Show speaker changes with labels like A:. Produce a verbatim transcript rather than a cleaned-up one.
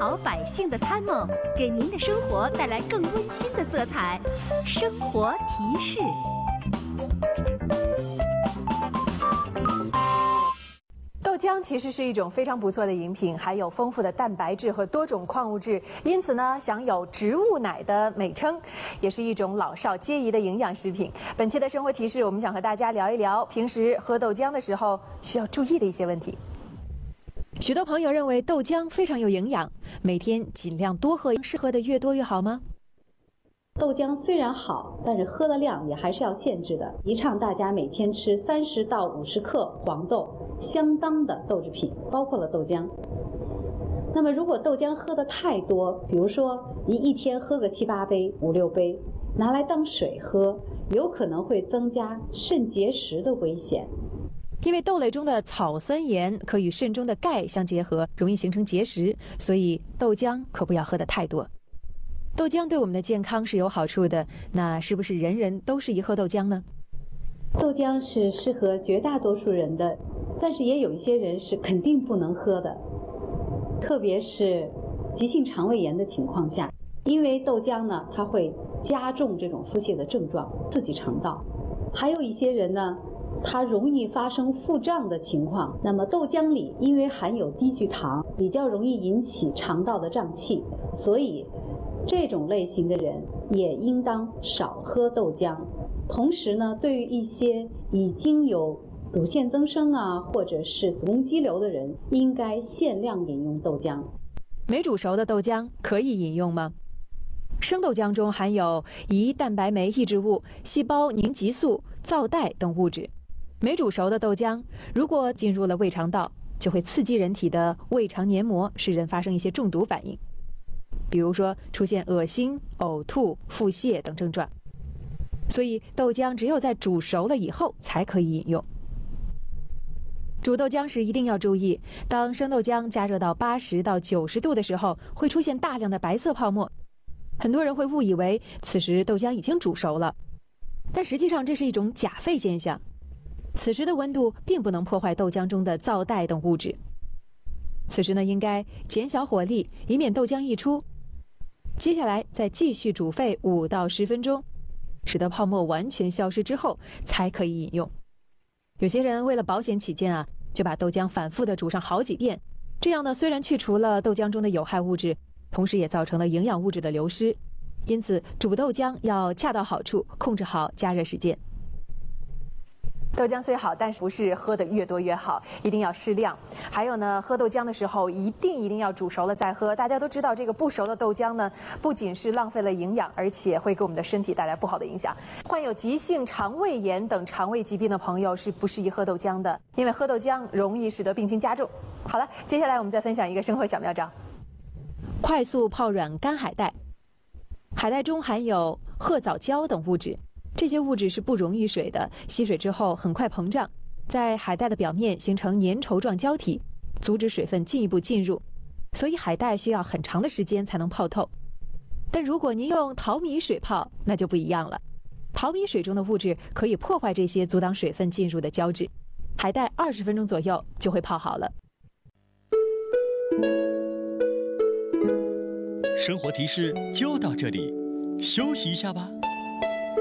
A: 好百姓的参谋，给您的生活带来更温馨的色彩。生活提示。
B: 豆浆其实是一种非常不错的饮品，含有丰富的蛋白质和多种矿物质，因此呢，享有植物奶的美称，也是一种老少皆宜的营养食品。本期的生活提示，我们想和大家聊一聊平时喝豆浆的时候需要注意的一些问题。许多朋友认为豆浆非常有营养，每天尽量多喝，是喝的越多越好吗？
C: 豆浆虽然好，但是喝的量也还是要限制的。提倡大家每天吃三十到五十克黄豆相当的豆制品，包括了豆浆。那么如果豆浆喝的太多，比如说你一天喝个七八杯、五六杯，拿来当水喝，有可能会增加肾结石的危险。
B: 因为豆类中的草酸盐可与肾中的钙相结合，容易形成结石，所以豆浆可不要喝得太多。豆浆对我们的健康是有好处的，那是不是人人都适宜喝豆浆呢？
C: 豆浆是适合绝大多数人的，但是也有一些人是肯定不能喝的，特别是急性肠胃炎的情况下，因为豆浆呢，它会加重这种腹泻的症状，刺激肠道。还有一些人呢，它容易发生腹胀的情况，那么豆浆里因为含有低聚糖，比较容易引起肠道的胀气，所以这种类型的人也应当少喝豆浆。同时呢，对于一些已经有乳腺增生啊，或者是子宫肌瘤的人，应该限量饮用豆浆。
B: 没煮熟的豆浆可以饮用吗？生豆浆中含有胰蛋白酶抑制物、细胞凝集素、皂带等物质。没煮熟的豆浆如果进入了胃肠道，就会刺激人体的胃肠黏膜，使人发生一些中毒反应，比如说出现恶心、呕吐、腹泻等症状。所以豆浆只有在煮熟了以后才可以饮用。煮豆浆时一定要注意，当生豆浆加热到八十到九十度的时候，会出现大量的白色泡沫。很多人会误以为此时豆浆已经煮熟了，但实际上这是一种假沸现象。此时的温度并不能破坏豆浆中的皂带等物质。此时呢，应该减小火力，以免豆浆溢出。接下来再继续煮沸五到十分钟，使得泡沫完全消失之后才可以饮用。有些人为了保险起见啊，就把豆浆反复的煮上好几遍，这样呢，虽然去除了豆浆中的有害物质，同时也造成了营养物质的流失。因此煮豆浆要恰到好处，控制好加热时间。豆浆虽好，但是不是喝的越多越好，一定要适量。还有呢，喝豆浆的时候一定一定要煮熟了再喝。大家都知道，这个不熟的豆浆呢，不仅是浪费了营养，而且会给我们的身体带来不好的影响。患有急性肠胃炎等肠胃疾病的朋友是不适宜喝豆浆的，因为喝豆浆容易使得病情加重。好了，接下来我们再分享一个生活小妙招：快速泡软干海带。海带中含有褐藻胶等物质，这些物质是不溶于水的，吸水之后很快膨胀，在海带的表面形成粘稠状胶体，阻止水分进一步进入，所以海带需要很长的时间才能泡透。但如果您用淘米水泡，那就不一样了。淘米水中的物质可以破坏这些阻挡水分进入的胶质，海带二十分钟左右就会泡好了。
D: 生活提示就到这里，休息一下吧。